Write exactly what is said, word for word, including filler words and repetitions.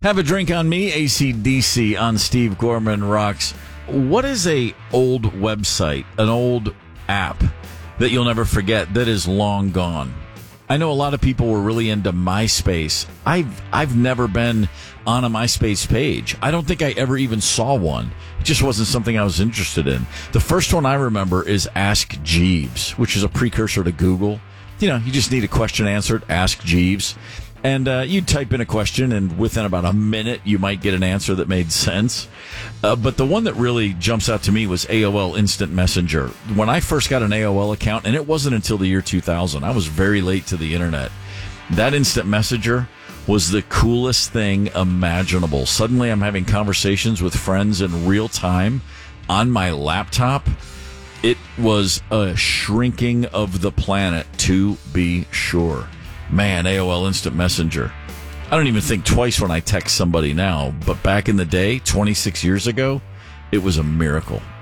Have a drink on me, A C D C on Steve Gorman Rocks. What is a old website, an old app that you'll never forget that is long gone? I know a lot of people were really into MySpace. I've I've never been on a MySpace page. I don't think I ever even saw one. It just wasn't something I was interested in. The first one I remember is Ask Jeeves, which is a precursor to Google. You know, you just need a question answered, Ask Jeeves. And uh, you type in a question, and within about a minute, you might get an answer that made sense. Uh, but the one that really jumps out to me was A O L Instant Messenger. When I first got an A O L account, and it wasn't until the year two thousand, I was very late to the internet. That Instant Messenger was the coolest thing imaginable. Suddenly, I'm having conversations with friends in real time on my laptop. It was a shrinking of the planet, to be sure. Man, A O L Instant Messenger. I don't even think twice when I text somebody now, but back in the day, twenty-six years ago, it was a miracle.